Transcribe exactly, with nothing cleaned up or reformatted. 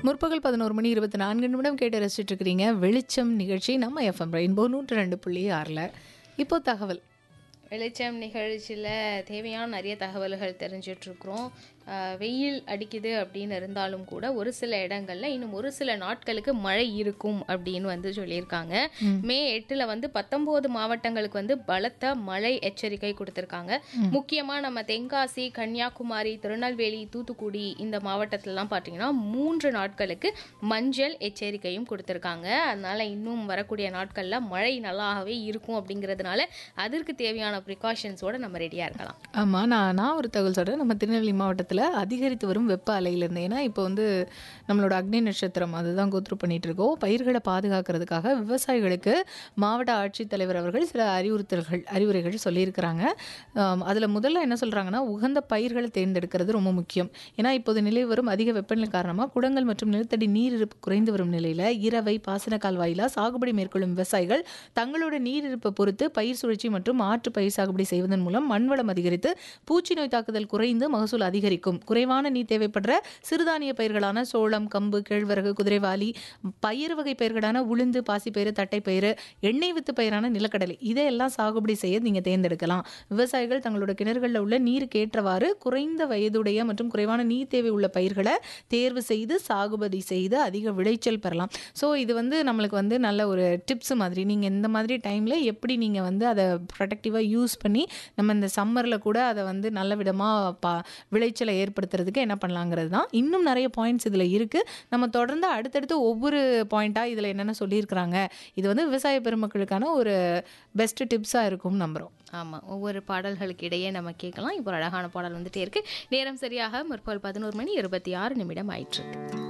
முற்பகல் பதினொரு மணி இருபத்தி நான்கு நிமிடம் கேட்டு ரசிச்சுட்டு இருக்கிறீங்க வெளிச்சம் நிகழ்ச்சி நம்ம எஃப்எம் ரெயின்போ நூற்று ரெண்டு புள்ளி ஆறில். இப்போ தகவல் வெளிச்சம் நிகழ்ச்சியில் தேவையான நிறைய தகவல்கள் தெரிஞ்சிட்ருக்குறோம். வெயில் அடிக்குது அப்படின்னு இருந்தாலும் கூட ஒரு சில இடங்கள்ல இன்னும் ஒரு சில நாட்களுக்கு மழை இருக்கும் அப்படின்னு வந்து சொல்லியிருக்காங்க. மே எட்டுல வந்து பத்தொன்பது மாவட்டங்களுக்கு வந்து பலத்த மழை எச்சரிக்கை கொடுத்துருக்காங்க. முக்கியமா நம்ம தென்காசி, கன்னியாகுமரி, திருநெல்வேலி, தூத்துக்குடி இந்த மாவட்டத்திலலாம் பார்த்தீங்கன்னா மூன்று நாட்களுக்கு மஞ்சள் எச்சரிக்கையும் கொடுத்துருக்காங்க. அதனால இன்னும் வரக்கூடிய நாட்கள்ல மழை நல்லாவே இருக்கும் அப்படிங்கிறதுனால அதற்கு தேவையான ப்ரிகாஷன்ஸோட நம்ம ரெடியா இருக்கலாம். ஆமா, நான் நான் ஒரு தகவல் சொல்றேன். நம்ம திருநெல்வேலி மாவட்டத்தில் அதிகரித்து வரும் வெப்ப அலையிலிருந்து, ஏன்னா இப்போ வந்து நம்மளோட அக்னி நட்சத்திரம் அதுதான் கோத்ரூ பண்ணிட்டு இருக்கோம். பயிர்களை பாதுகாக்கிறதுக்காக விவசாயிகளுக்கு மாவட்ட ஆட்சித்தலைவர் அவர்கள் சில அறிவுறுத்தல்கள் அறிவுரைகள் சொல்லியிருக்கிறாங்க. அதில் முதல்ல என்ன சொல்கிறாங்கன்னா, உகந்த பயிர்களை தேர்ந்தெடுக்கிறது ரொம்ப முக்கியம். ஏன்னா இப்போது நிலை வரும் அதிக வெப்பநிலை காரணமாக குடங்கள் மற்றும் நிலத்தடி நீர் இருப்பு குறைந்து வரும் நிலையில் இரவை பாசன கால்வாயிலா சாகுபடி மேற்கொள்ளும் விவசாயிகள் தங்களோட நீர் இருப்பை பொறுத்து பயிர் சுழற்சி மற்றும் மாற்று பயிர் சாகுபடி செய்வதன் மூலம் மண்வளம் அதிகரித்து பூச்சி நோய் தாக்குதல் குறைந்து மகசூல் அதிகரிக்கும். குறைவான நீர் தேவைப்படுற சிறுதானிய பயிர்களான சோளம், கம்பு, கேழ்வரகு, குதிரைவாலி, பயிர் வகை பயிர்களான உளுந்து, பாசிப்பயிறு, தட்டைப்பயிறு, எண்ணெய் வித்து பயிரான நிலக்கடலை இதையெல்லாம் சாகுபடி செய்ய நீங்க தேர்ந்தெடுக்கலாம். விவசாயிகள் தங்களோட கிணறுகளில் உள்ள நீருக்கு ஏற்றவாறு குறைந்த வயதுடைய மற்றும் குறைவான நீர் தேவை உள்ள பயிர்களை தேர்வு செய்து சாகுபடி செய்து அதிக விளைச்சல் பெறலாம். ஸோ இது வந்து நம்மளுக்கு வந்து நல்ல ஒரு டிப்ஸ் மாதிரி. நீங்கள் இந்த மாதிரி டைமில் எப்படி நீங்கள் வந்து அதை ப்ரொடக்டிவாக யூஸ் பண்ணி நம்ம இந்த சம்மரில் கூட அதை வந்து நல்ல விதமாக பா விளைச்சலை ஏற்படுத்துறதுக்கு என்ன பண்ணலாங்கிறது தான். இன்னும் நிறைய பாயிண்ட்ஸ் இதில் இருக்குது. நம்ம தொடர்ந்து அடுத்தடுத்து ஒவ்வொரு பாயிண்ட்டாக இதில் என்னென்ன சொல்லியிருக்கிறாங்க, இது வந்து விவசாய பெருமக்களுக்கான ஒரு பெஸ்ட் டிப்ஸாக இருக்கும்னு நம்புகிறோம். ஆமாம், ஒவ்வொரு பாடல்களுக்கு இடையே நம்ம கேட்கலாம். இப்போ ஒரு அழகான பாடல் வந்துட்டே இருக்கு. நேரம் சரியாக முற்பகல் பதினோரு மணி இருபத்தி ஆறு நிமிடம் ஆயிட்டு இருக்கு.